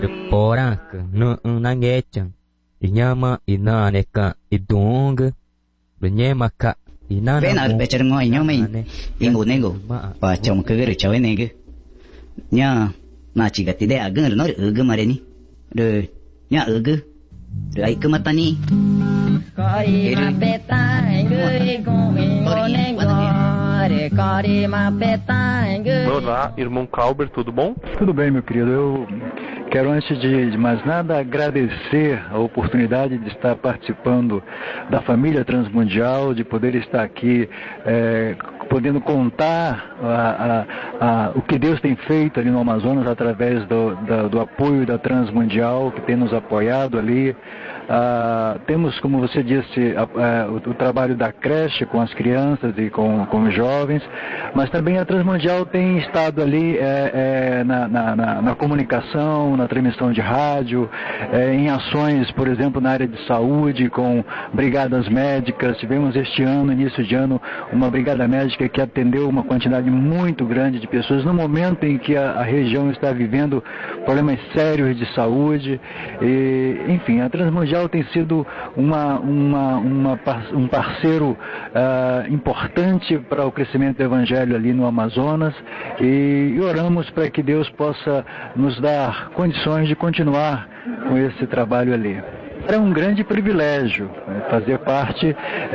Poranka no nangecha inyama inaneka idong benyemaka inana Benar becer ngoi nyomi ingu nego pa chom kegere chawe nege nya na chiga tide agen no ege mareni de nya ege de ai kematani Kari mapeta ngue Kari mapeta ngue. Olá, irmão Clauber, tudo bom? Tudo bem, meu querido. Eu quero, antes de mais nada, agradecer a oportunidade de estar participando da família Transmundial, de poder estar aqui, podendo contar o que Deus tem feito ali no Amazonas através do apoio da Transmundial, que tem nos apoiado ali. Temos, como você disse, o trabalho da creche com as crianças e com os jovens, mas também a Transmundial tem estado ali na comunicação, na transmissão de rádio, em ações, por exemplo, na área de saúde, com brigadas médicas. Tivemos este ano, início de ano, uma brigada médica que atendeu uma quantidade muito grande de pessoas no momento em que a região está vivendo problemas sérios de saúde. Enfim, a Transmundial tem sido um parceiro importante para o crescimento do Evangelho ali no Amazonas, e oramos para que Deus possa nos dar condições de continuar com esse trabalho ali. É um grande privilégio fazer parte,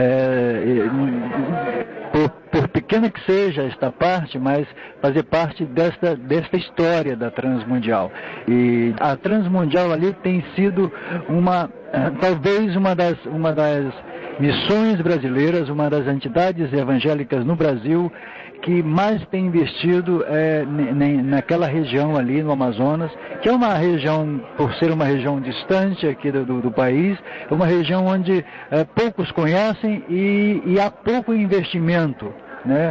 por pequena que seja esta parte, mas fazer parte desta história da Transmundial. E a Transmundial ali tem sido talvez uma das missões brasileiras, uma das entidades evangélicas no Brasil que mais tem investido naquela região ali no Amazonas, que é uma região, por ser uma região distante aqui do país, é uma região onde poucos conhecem e há pouco investimento, né,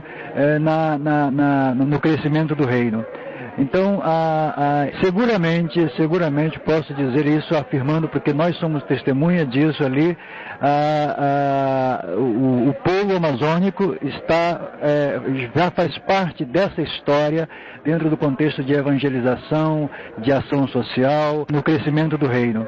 no crescimento do reino. Então, seguramente posso dizer isso afirmando, porque nós somos testemunha disso ali. O povo amazônico já faz parte dessa história dentro do contexto de evangelização, de ação social, no crescimento do reino.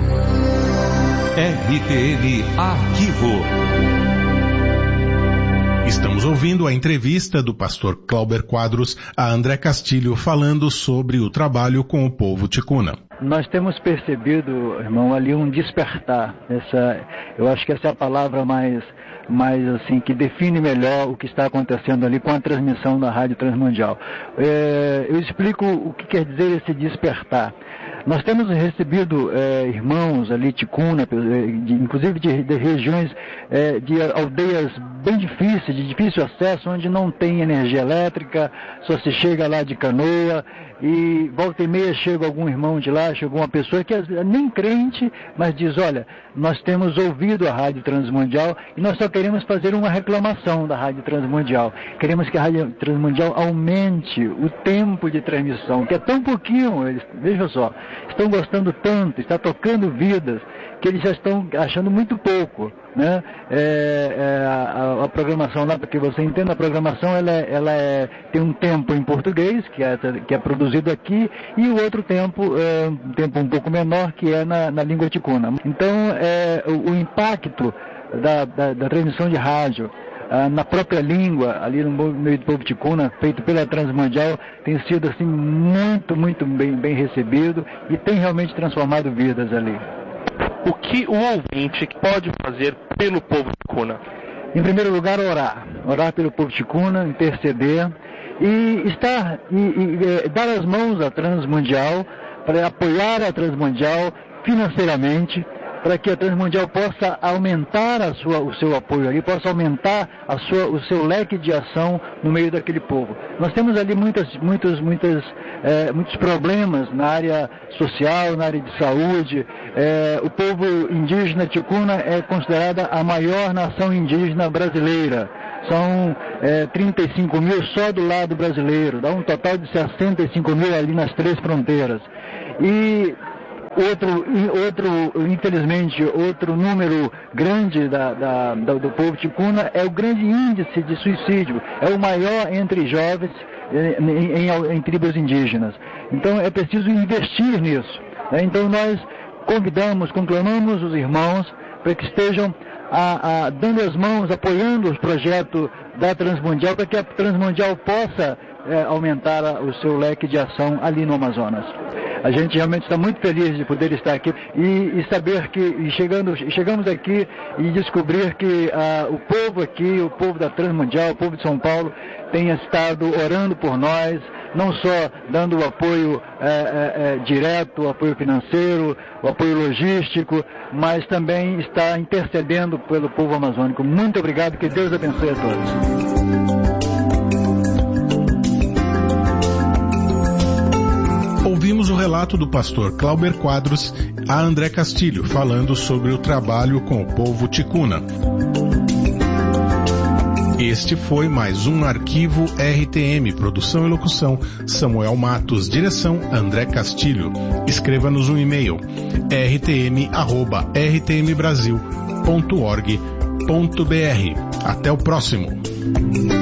RTN Arquivo. Estamos ouvindo a entrevista do pastor Clauber Quadros a André Castilho falando sobre o trabalho com o povo ticuna. Nós temos percebido, irmão, ali um despertar. Eu acho que essa é a palavra mais assim, que define melhor o que está acontecendo ali com a transmissão da Rádio Transmundial. Eu explico o que quer dizer esse despertar. Nós temos recebido irmãos ali, ticuna, inclusive de regiões, de aldeias bem difíceis, de difícil acesso, onde não tem energia elétrica, só se chega lá de canoa, e volta e meia chega algum irmão de lá, chega uma pessoa que nem crente, mas diz: olha, nós temos ouvido a Rádio Transmundial e nós só queremos fazer uma reclamação da Rádio Transmundial. Queremos que a Rádio Transmundial aumente o tempo de transmissão, que é tão pouquinho, veja só, estão gostando tanto, está tocando vidas, que eles já estão achando muito pouco, né? A programação lá, porque você entende, a programação ela tem um tempo em português, que é produzido aqui, e o outro tempo, um tempo um pouco menor, que é na língua ticuna. Então, o impacto da transmissão de rádio na própria língua, ali no meio do povo ticuna, feito pela Transmundial, tem sido assim muito, muito bem recebido e tem realmente transformado vidas ali. O que o ouvinte pode fazer pelo povo ticuna? Em primeiro lugar, orar pelo povo ticuna, interceder e dar as mãos à Transmundial, para apoiar a Transmundial financeiramente, para que a Transmundial possa aumentar o seu apoio ali, possa aumentar o seu leque de ação no meio daquele povo. Nós temos ali muitos problemas na área social, na área de saúde. O povo indígena ticuna é considerada a maior nação indígena brasileira. São 35 mil só do lado brasileiro, dá um total de 65 mil ali nas 3 fronteiras. E infelizmente, outro número grande do povo ticuna é o grande índice de suicídio. É o maior entre jovens em tribos indígenas. Então é preciso investir nisso. Então nós convidamos, conclamamos os irmãos para que estejam dando as mãos, apoiando o projeto da Transmundial, para que a Transmundial possa aumentar o seu leque de ação ali no Amazonas. A gente realmente está muito feliz de poder estar aqui e saber que chegamos aqui e descobrir que o povo aqui, o povo da Transmundial, o povo de São Paulo, tem estado orando por nós, não só dando o apoio direto, o apoio financeiro, o apoio logístico, mas também está intercedendo pelo povo amazônico. Muito obrigado, que Deus abençoe a todos. Ouvimos o relato do pastor Clauber Quadros a André Castilho, falando sobre o trabalho com o povo ticuna. Este foi mais um Arquivo RTM, produção e locução Samuel Matos, direção André Castilho. Escreva-nos um e-mail, rtm@rtmbrasil.org.br. Até o próximo.